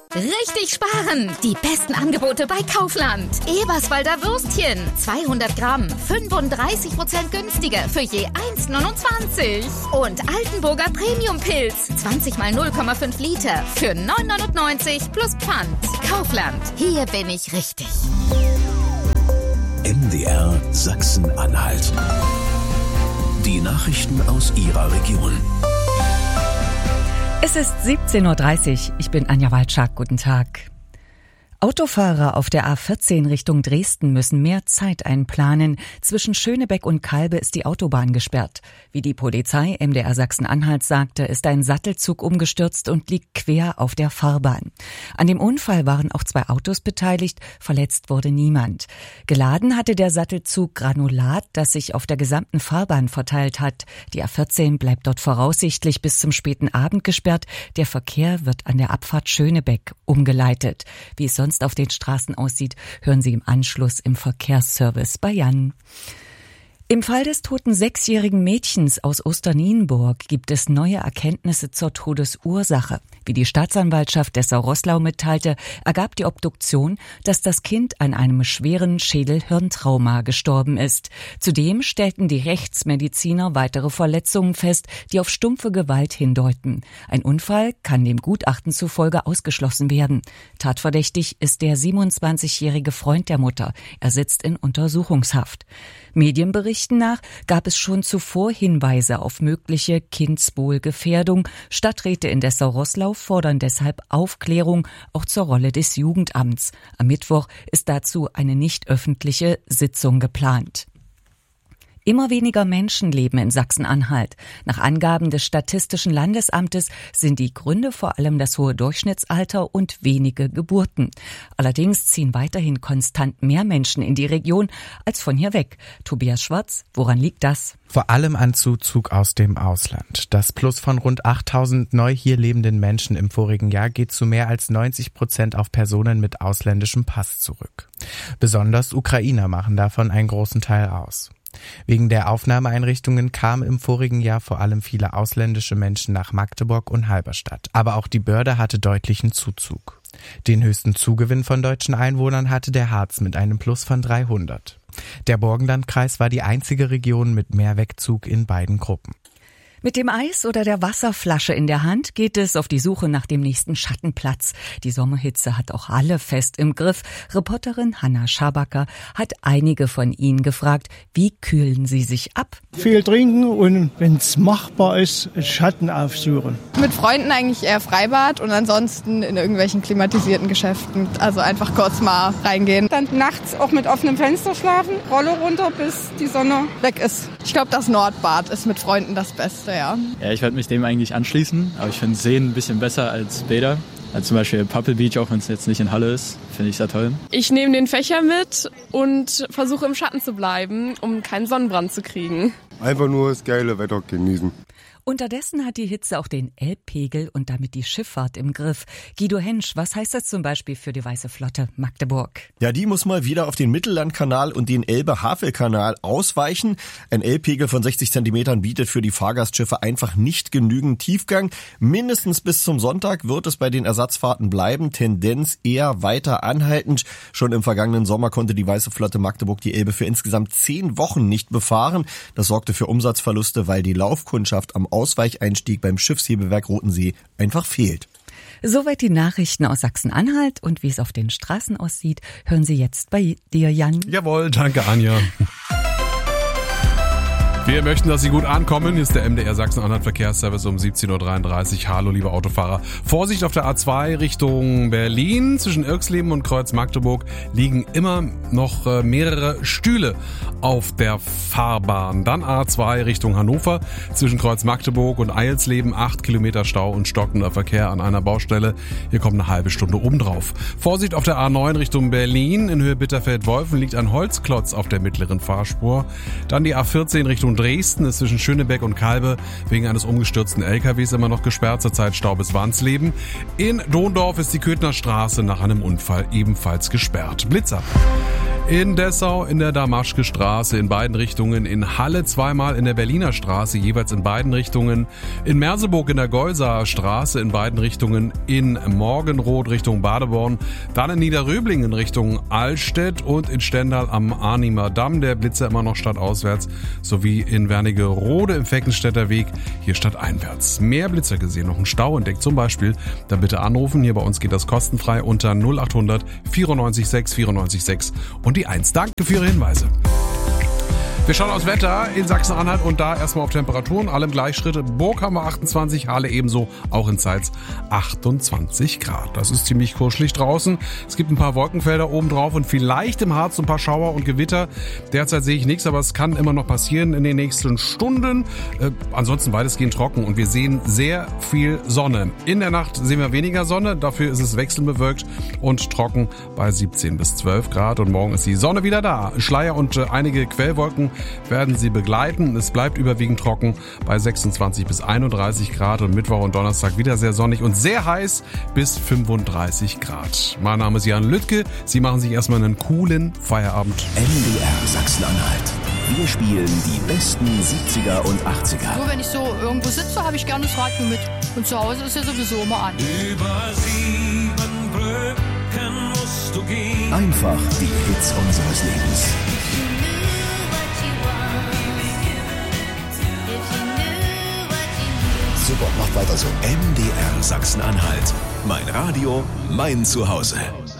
Richtig sparen! Die besten Angebote bei Kaufland. Eberswalder Würstchen, 200 Gramm, 35% günstiger für je 1,29. Und Altenburger Premium-Pilz, 20 mal 0,5 Liter für 9,99 plus Pfand. Kaufland, hier bin ich richtig. MDR Sachsen-Anhalt. Die Nachrichten aus Ihrer Region. Es ist 17.30 Uhr. Ich bin Anja Walczak. Guten Tag. Autofahrer auf der A14 Richtung Dresden müssen mehr Zeit einplanen. Zwischen Schönebeck und Kalbe ist die Autobahn gesperrt. Wie die Polizei MDR Sachsen-Anhalt sagte, ist ein Sattelzug umgestürzt und liegt quer auf der Fahrbahn. An dem Unfall waren auch 2 Autos beteiligt, verletzt wurde niemand. Geladen hatte der Sattelzug Granulat, das sich auf der gesamten Fahrbahn verteilt hat. Die A14 bleibt dort voraussichtlich bis zum späten Abend gesperrt. Der Verkehr wird an der Abfahrt Schönebeck umgeleitet. Wie es sonst auf den Straßen aussieht, hören Sie im Anschluss im Verkehrsservice bei Jan. Im Fall des toten 6-jährigen Mädchens aus Osternienburg gibt es neue Erkenntnisse zur Todesursache. Wie die Staatsanwaltschaft Dessau-Roßlau mitteilte, ergab die Obduktion, dass das Kind an einem schweren Schädel-Hirntrauma gestorben ist. Zudem stellten die Rechtsmediziner weitere Verletzungen fest, die auf stumpfe Gewalt hindeuten. Ein Unfall kann dem Gutachten zufolge ausgeschlossen werden. Tatverdächtig ist der 27-jährige Freund der Mutter. Er sitzt in Untersuchungshaft. Medienberichten nach gab es schon zuvor Hinweise auf mögliche Kindswohlgefährdung. Stadträte in Dessau-Roßlau fordern deshalb Aufklärung auch zur Rolle des Jugendamts. Am Mittwoch ist dazu eine nicht öffentliche Sitzung geplant. Immer weniger Menschen leben in Sachsen-Anhalt. Nach Angaben des Statistischen Landesamtes sind die Gründe vor allem das hohe Durchschnittsalter und wenige Geburten. Allerdings ziehen weiterhin konstant mehr Menschen in die Region als von hier weg. Tobias Schwarz, woran liegt das? Vor allem an Zuzug aus dem Ausland. Das Plus von rund 8.000 neu hier lebenden Menschen im vorigen Jahr geht zu mehr als 90% auf Personen mit ausländischem Pass zurück. Besonders Ukrainer machen davon einen großen Teil aus. Wegen der Aufnahmeeinrichtungen kamen im vorigen Jahr vor allem viele ausländische Menschen nach Magdeburg und Halberstadt. Aber auch die Börde hatte deutlichen Zuzug. Den höchsten Zugewinn von deutschen Einwohnern hatte der Harz mit einem Plus von 300. Der Burgenlandkreis war die einzige Region mit mehr Wegzug in beiden Gruppen. Mit dem Eis oder der Wasserflasche in der Hand geht es auf die Suche nach dem nächsten Schattenplatz. Die Sommerhitze hat auch alle fest im Griff. Reporterin Hanna Schabacker hat einige von ihnen gefragt, wie kühlen sie sich ab? Viel trinken und, wenn es machbar ist, Schatten aufsuchen. Mit Freunden eigentlich eher Freibad und ansonsten in irgendwelchen klimatisierten Geschäften. Also einfach kurz mal reingehen. Dann nachts auch mit offenem Fenster schlafen, Rolle runter, bis die Sonne weg ist. Ich glaube, das Nordbad ist mit Freunden das Beste. Ja, ich werde mich dem eigentlich anschließen, aber ich finde Seen ein bisschen besser als Bäder. Also zum Beispiel Puppel Beach, auch wenn es jetzt nicht in Halle ist, finde ich sehr toll. Ich nehme den Fächer mit und versuche im Schatten zu bleiben, um keinen Sonnenbrand zu kriegen. Einfach nur das geile Wetter genießen. Unterdessen hat die Hitze auch den Elbpegel und damit die Schifffahrt im Griff. Guido Hensch, was heißt das zum Beispiel für die Weiße Flotte Magdeburg? Ja, die muss mal wieder auf den Mittellandkanal und den Elbe-Havel-Kanal ausweichen. Ein Elbpegel von 60 Zentimetern bietet für die Fahrgastschiffe einfach nicht genügend Tiefgang. Mindestens bis zum Sonntag wird es bei den Ersatzfahrten bleiben. Tendenz eher weiter anhaltend. Schon im vergangenen Sommer konnte die Weiße Flotte Magdeburg die Elbe für insgesamt 10 Wochen nicht befahren. Das sorgte für Umsatzverluste, weil die Laufkundschaft am Ausweicheinstieg beim Schiffshebewerk Rotensee einfach fehlt. Soweit die Nachrichten aus Sachsen-Anhalt und wie es auf den Straßen aussieht, hören Sie jetzt bei dir, Jan. Jawohl, danke Anja. Wir möchten, dass Sie gut ankommen. Hier ist der MDR Sachsen-Anhalt Verkehrsservice um 17.33 Uhr. Hallo, liebe Autofahrer. Vorsicht auf der A2 Richtung Berlin. Zwischen Irxleben und Kreuz Magdeburg liegen immer noch mehrere Stühle auf der Fahrbahn. Dann A2 Richtung Hannover. Zwischen Kreuz Magdeburg und Eilsleben 8 Kilometer Stau und stockender Verkehr an einer Baustelle. Hier kommt eine halbe Stunde obendrauf. Vorsicht auf der A9 Richtung Berlin. In Höhe Bitterfeld-Wolfen liegt ein Holzklotz auf der mittleren Fahrspur. Dann die A14 Richtung Dresden ist zwischen Schönebeck und Kalbe wegen eines umgestürzten LKWs immer noch gesperrt, zurzeit Stau bis Wansleben. In Dondorf ist die Köthner Straße nach einem Unfall ebenfalls gesperrt. Blitzer. In Dessau in der Damaschke Straße in beiden Richtungen, in Halle zweimal in der Berliner Straße, jeweils in beiden Richtungen, in Merseburg in der Geusaer Straße in beiden Richtungen, in Morgenroth Richtung Badeborn, dann in Niederröblingen Richtung Allstedt und in Stendal am Arnimer Damm, der Blitzer immer noch stadtauswärts, sowie in Wernigerode im Feckenstädter Weg, hier stadteinwärts. Mehr Blitzer gesehen, noch ein Stau entdeckt zum Beispiel, dann bitte anrufen, hier bei uns geht das kostenfrei unter 0800 94 6 94 6 und die 1. Danke für Ihre Hinweise. Wir schauen aufs Wetter in Sachsen-Anhalt und da erstmal auf Temperaturen, alle im Gleichschritt. Burg haben wir 28, Halle ebenso, auch in Zeitz 28 Grad. Das ist ziemlich kuschelig draußen. Es gibt ein paar Wolkenfelder oben drauf und vielleicht im Harz ein paar Schauer und Gewitter. Derzeit sehe ich nichts, aber es kann immer noch passieren in den nächsten Stunden. Ansonsten weitestgehend trocken und wir sehen sehr viel Sonne. In der Nacht sehen wir weniger Sonne, dafür ist es wechselbewölkt und trocken bei 17 bis 12 Grad. Und morgen ist die Sonne wieder da. Schleier und einige Quellwolken werden sie begleiten. Es bleibt überwiegend trocken bei 26 bis 31 Grad und Mittwoch und Donnerstag wieder sehr sonnig und sehr heiß bis 35 Grad. Mein Name ist Jan Lüttke. Sie machen sich erstmal einen coolen Feierabend. MDR Sachsen-Anhalt. Wir spielen die besten 70er und 80er. Nur wenn ich so irgendwo sitze, habe ich gerne das Radio mit. Und zu Hause ist ja sowieso immer an. Über 7 Brücken musst du gehen. Einfach die Hits unseres Lebens. Super, macht weiter so. MDR Sachsen-Anhalt. Mein Radio, mein Zuhause.